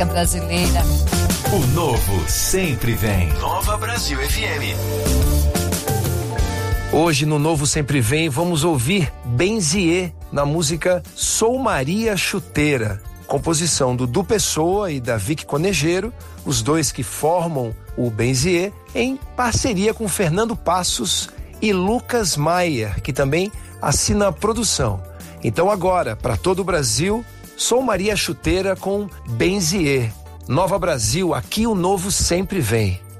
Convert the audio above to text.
brasileira. O novo sempre vem. Nova Brasil FM. Hoje no Novo Sempre Vem vamos ouvir Benzier na música Sou Maria Chuteira, composição do Du Pessoa e da Vicky Conejeiro, os dois que formam o Benzier, em parceria com Fernando Passos e Lucas Maier, que também assina a produção. Então agora, para todo o Brasil, Sou Maria Chuteira com Benzier. Nova Brasil, aqui o novo sempre vem.